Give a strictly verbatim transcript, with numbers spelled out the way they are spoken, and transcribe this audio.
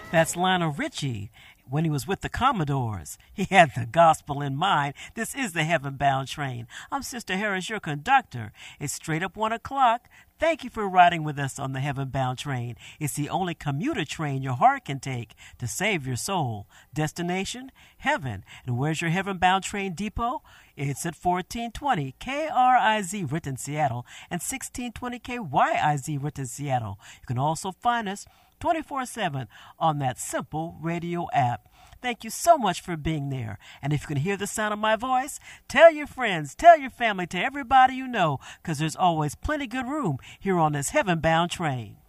That's Lionel Richie. When he was with the Commodores, he had the gospel in mind. This is the Heaven Bound Train. I'm Sister Harris, your conductor. It's straight up one o'clock. Thank you for riding with us on the Heaven Bound Train. It's the only commuter train your heart can take to save your soul. Destination? Heaven. And where's your Heaven Bound Train depot? It's at fourteen twenty K R I Z Renton, Seattle, and sixteen twenty K Y I Z Renton, Seattle. You can also find us twenty-four seven on that simple radio app. Thank you so much for being there. And if you can hear the sound of my voice, tell your friends, tell your family, to everybody you know, because there's always plenty good room here on this Heaven Bound Train.